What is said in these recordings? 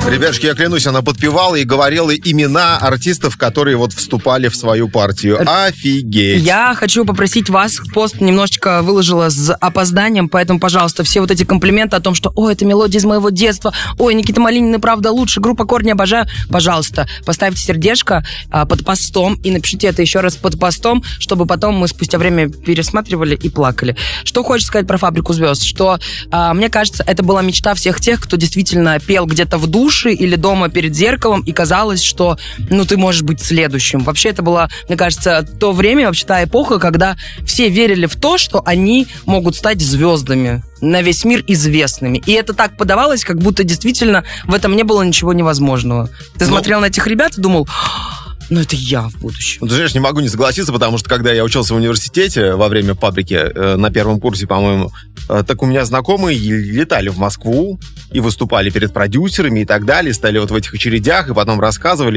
Ребятушки, я клянусь, она подпевала и говорила имена артистов, которые вот вступали в свою партию. Офигеть. Я хочу попросить вас, пост немножечко выложила с опозданием, поэтому, пожалуйста, все вот эти комплименты о том, что «Ой, это мелодия из моего детства», «Ой, Никита Малинин, правда, лучше», группа «Корни» обожаю», пожалуйста, поставьте сердечко под постом и напишите это еще раз под постом, чтобы потом мы спустя время пересматривали и плакали. Что хочешь сказать про «Фабрику звезд», что, мне кажется, это была мечта всех тех, кто действительно пел где-то в душе или дома перед зеркалом, и казалось, что, ты можешь быть следующим. Вообще, это было, мне кажется, то время, вообще та эпоха, когда все верили в то, что они могут стать звездами, на весь мир известными. И это так подавалось, как будто действительно в этом не было ничего невозможного. Ты смотрел на этих ребят и думал... это я в будущем. Ты знаешь, не могу не согласиться, потому что когда я учился в университете во время «Фабрики», на первом курсе, по-моему, так у меня знакомые летали в Москву и выступали перед продюсерами и так далее, стали вот в этих очередях, и потом рассказывали,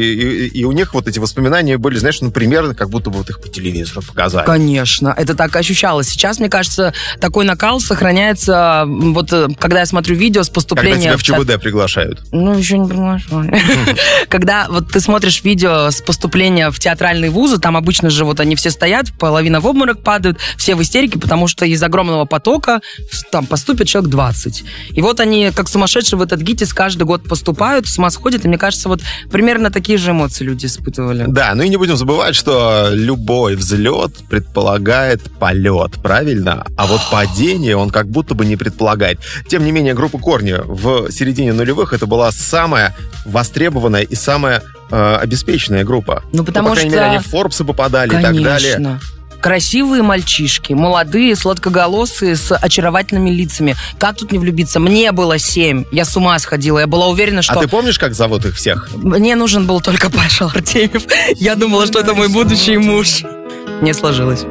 и у них вот эти воспоминания были, знаешь, примерно как будто бы вот их по телевизору показали. Конечно, это так ощущалось. Сейчас, мне кажется, такой накал сохраняется, вот когда я смотрю видео с поступления... Когда тебя в ЧВД приглашают. Еще не приглашают. Когда вот ты смотришь видео с поступления в театральные вузы, там обычно же вот они все стоят, половина в обморок падают, все в истерике, потому что из огромного потока там поступит человек 20. И вот они, как сумасшедшие в этот ГИТИС, каждый год поступают, с ума сходят, и мне кажется, вот примерно такие же эмоции люди испытывали. Да, и не будем забывать, что любой взлет предполагает полет, правильно? А вот падение он как будто бы не предполагает. Тем не менее, группа «Корни» в середине нулевых это была самая востребованная и самая обеспеченная группа. Потому по крайней мере, они в Forbes попадали. Конечно. И так далее. Красивые мальчишки, молодые, сладкоголосые, с очаровательными лицами. Как тут не влюбиться? Мне было 7, я с ума сходила, я была уверена, что... А ты помнишь, как зовут их всех? Мне нужен был только Паша Артемьев. Я думала, что это мой будущий муж. Не сложилось.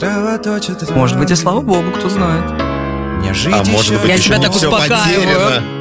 Может быть, и слава богу, кто знает. А может быть, я еще себя не так все успокаиваю. потеряно.